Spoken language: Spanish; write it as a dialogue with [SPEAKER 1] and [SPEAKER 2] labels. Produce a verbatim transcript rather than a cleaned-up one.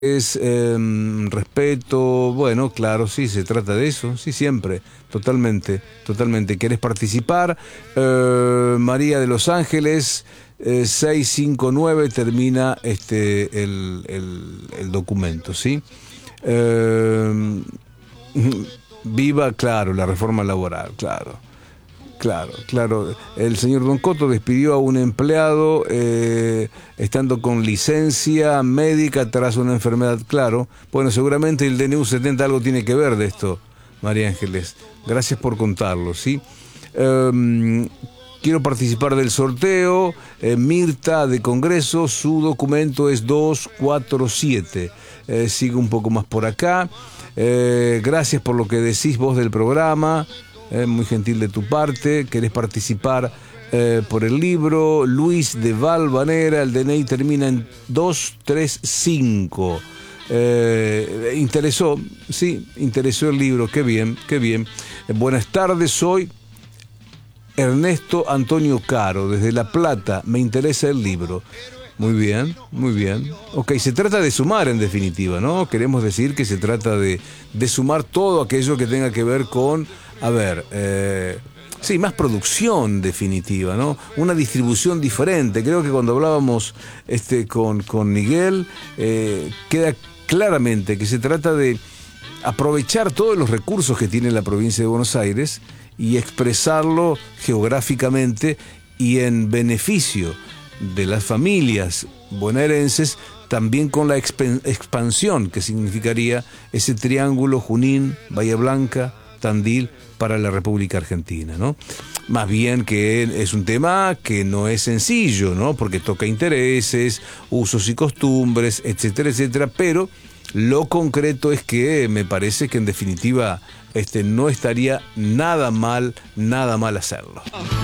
[SPEAKER 1] Es eh, respeto, bueno, claro, sí, se trata de eso, sí, siempre, totalmente, totalmente. ¿Querés participar? Eh, María de Los Ángeles, eh, seiscientos cincuenta y nueve termina este el, el, el documento, ¿sí? Eh, viva, claro, la reforma laboral, claro. Claro, claro. El señor Don Coto despidió a un empleado eh, estando con licencia médica tras una enfermedad, claro. Bueno, seguramente el D N U setenta algo tiene que ver de esto, María Ángeles. Gracias por contarlo, ¿sí? Um, quiero participar del sorteo. Eh, Mirta de Congreso, su documento es dos cuatro siete. Eh, sigo un poco más por acá. Eh, gracias por lo que decís vos del programa. Eh, muy gentil de tu parte. Querés participar eh, por el libro. Luis de Valvanera, el D N I termina en dos tres cinco. Eh, interesó, sí, interesó el libro. Qué bien, qué bien. Eh, buenas tardes, soy Ernesto Antonio Caro, desde La Plata. Me interesa el libro. Muy bien, muy bien. Ok, se trata de sumar en definitiva, ¿no? Queremos decir que se trata de, de sumar todo aquello que tenga que ver con, a ver, eh, sí, más producción definitiva, ¿no? Una distribución diferente. Creo que cuando hablábamos este, con, con Miguel, eh, queda claramente que se trata de aprovechar todos los recursos que tiene la provincia de Buenos Aires y expresarlo geográficamente y en beneficio de las familias bonaerenses, también con la expansión que significaría ese triángulo Junín, Bahía Blanca, Tandil para la República Argentina, ¿no? Más bien que es un tema que no es sencillo, ¿no? Porque toca intereses, usos y costumbres, etcétera, etcétera, pero lo concreto es que me parece que en definitiva este, no estaría nada mal, nada mal hacerlo.